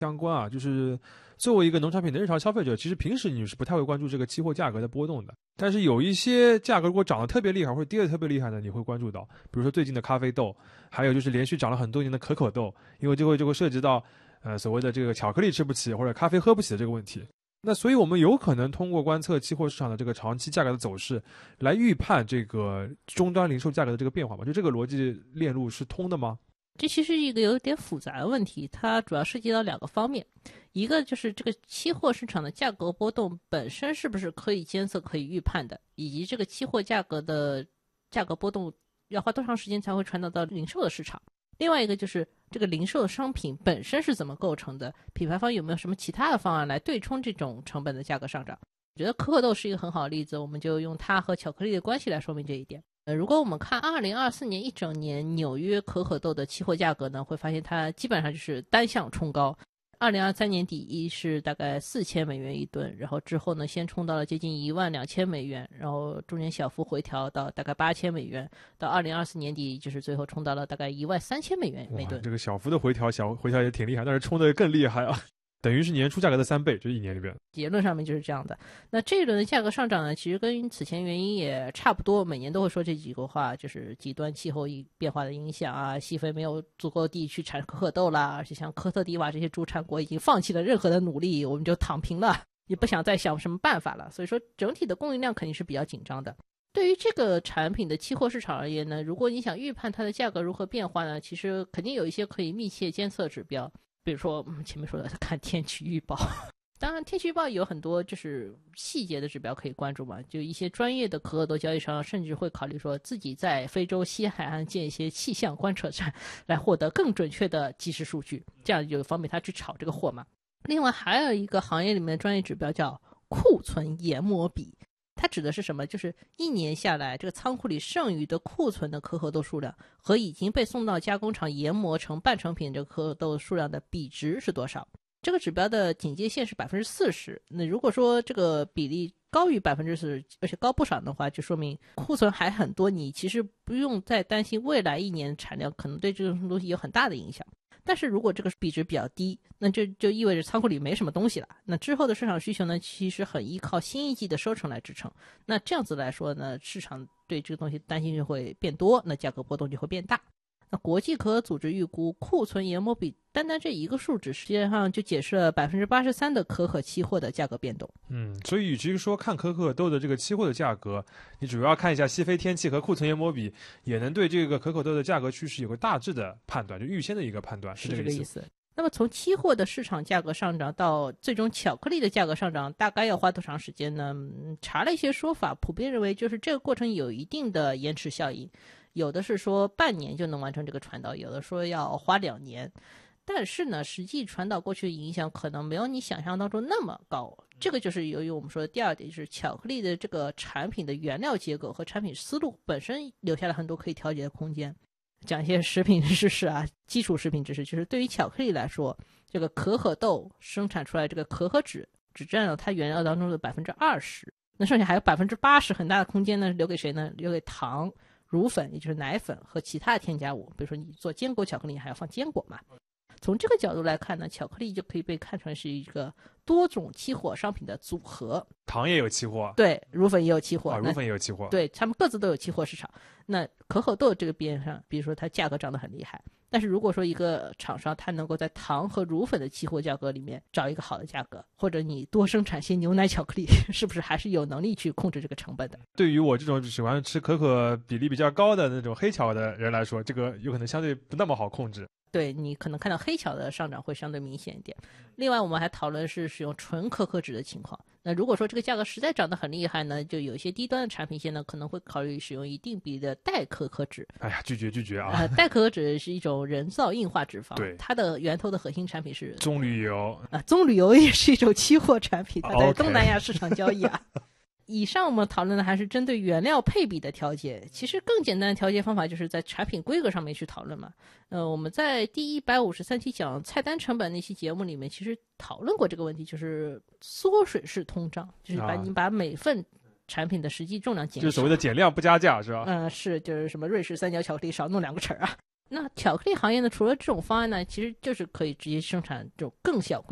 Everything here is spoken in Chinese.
相关啊，就是作为一个农产品的日常消费者，其实平时你是不太会关注这个期货价格的波动的。但是有一些价格如果涨得特别厉害或者跌得特别厉害呢，你会关注到，比如说最近的咖啡豆，还有就是连续涨了很多年的可可豆，因为就会涉及到所谓的这个巧克力吃不起或者咖啡喝不起的这个问题。那所以我们有可能通过观测期货市场的这个长期价格的走势，来预判这个终端零售价格的这个变化吗？就这个逻辑链路是通的吗？ 这其实是一个有点复杂的问题，它主要涉及到2个方面，一个就是这个期货市场的价格波动本身是不是可以监测、可以预判的，以及这个期货价格的价格波动要花多长时间才会传导到零售的市场。另外一个就是这个零售的商品本身是怎么构成的，品牌方有没有什么其他的方案来对冲这种成本的价格上涨。我觉得可可豆是一个很好的例子，我们就用它和巧克力的关系来说明这一点。如果我们看2024年一整年纽约可可豆的期货价格呢，会发现它基本上就是单向冲高。2023年底是大概$4000一吨，然后之后呢先冲到了接近$12000，然后中间小幅回调到大概$8000，到2024年底就是最后冲到了大概$13000每吨。 这个小幅的回调也挺厉害，但是冲的更厉害啊，等于是年初价格的3倍，这一年里边。 结论上面就是这样的。那这一轮的价格上涨呢，其实跟此前原因也差不多，每年都会说这几个话，就是极端气候变化的影响啊，西非没有足够地去产可可豆啦，而且像科特迪瓦这些主产国已经放弃了任何的努力，我们就躺平了，也不想再想什么办法了。所以说整体的供应量肯定是比较紧张的。对于这个产品的期货市场而言呢，如果你想预判它的价格如何变化呢，其实肯定有一些可以密切监测指标，比如说前面说的看天气预报。当然天气预报有很多就是细节的指标可以关注嘛，就一些专业的可可豆交易商甚至会考虑说自己在非洲西海岸建一些气象观测站，来获得更准确的即时数据，这样就方便他去炒这个货嘛。另外还有一个行业里面的专业指标叫库存研磨比，它指的是什么？就是一年下来这个仓库里剩余的库存的可可豆数量和已经被送到加工厂研磨成半成品这个可可豆数量的比值是多少。这个指标的警戒线是40%，那如果说这个比例高于40%，而且高不少的话，就说明库存还很多，你其实不用再担心未来一年产量可能对这种东西有很大的影响。但是如果这个比值比较低，那这就意味着仓库里没什么东西了，那之后的市场需求呢，其实很依靠新一季的收成来支撑。那这样子来说呢，市场对这个东西担心就会变多，那价格波动就会变大。那国际可可组织预估库存研磨比单单这一个数值，实际上就解释了83%的可可期货的价格变动。 所以与其说看可可豆的这个期货的价格，你主要看一下西非天气和库存研磨比，也能对这个可可豆的价格趋势有个大致的判断，就预先的一个判断， 是这个意思。 那么从期货的市场价格上涨到最终巧克力的价格上涨，大概要花多长时间呢？查了一些说法，普遍认为就是这个过程有一定的延迟效应，有的是说半年就能完成这个传导，有的说要花2年。但是呢，实际传导过去的影响可能没有你想象当中那么高。这个就是由于我们说的第二点，就是巧克力的这个产品的原料结构和产品思路本身留下了很多可以调节的空间。讲一些食品知识啊，基础食品知识，就是对于巧克力来说，这个可可豆生产出来这个可可脂只占了它原料当中的20%，那剩下还有80%很大的空间呢，留给谁呢？留给糖、乳粉，也就是奶粉和其他的添加物，比如说你做坚果巧克力还要放坚果嘛。从这个角度来看呢，巧克力就可以被看成是一个多种期货商品的组合。 糖也有期货， 对，乳粉也有期货， 乳粉也有期货， 对，他们各自都有期货市场。那可可豆这个边上，比如说它价格涨得很厉害，但是如果说一个厂商它能够在糖和乳粉的期货价格里面找一个好的价格，或者你多生产些牛奶巧克力，是不是还是有能力去控制这个成本的？ 对于我这种喜欢吃可可比例比较高的那种黑巧的人来说，这个有可能相对不那么好控制。 对，你可能看到黑巧的上涨会相对明显一点。另外我们还讨论是使用纯可可脂的情况，那如果说这个价格实在涨得很厉害呢，就有一些低端的产品线呢可能会考虑使用一定比例的代可可脂。 哎呀，拒绝啊！ 代可可脂是一种人造硬化脂肪， 对， 它的源头的核心产品是棕榈油啊，棕榈油也是一种期货产品，它在东南亚市场交易啊。以上我们讨论的还是针对原料配比的调节，其实更简单的调节方法就是在产品规格上面去讨论嘛。我们在第153期讲菜单成本那期节目里面其实讨论过这个问题，就是缩水式通胀，就是你把每份产品的实际重量减少， 就是所谓的减量不加价是吧？ 是，就是什么瑞士三角巧克力少弄2个齿啊。 那巧克力行业呢，除了这种方案呢，其实就是可以直接生产这种更小规